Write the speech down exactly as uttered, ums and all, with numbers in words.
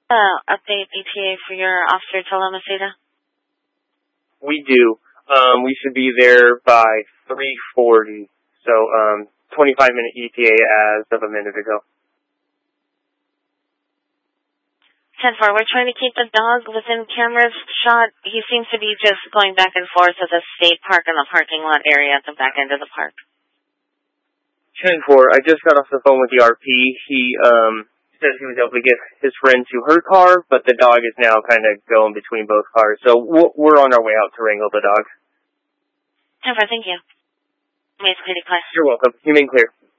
Uh, update E T A for your officer Talamaceda? We do. Um, we should be there by three forty. So, um, twenty-five minute E T A as of a minute ago. ten four, we're trying to keep the dog within camera's shot. He seems to be just going back and forth at the state park in the parking lot area at the back end of the park. ten four, I just got off the phone with the R P. He, um, says he was able to get his friend to her car, but the dog is now kind of going between both cars. So we're on our way out to wrangle the dog. ten four, thank you. May it's clear to class. You're welcome. You mean clear.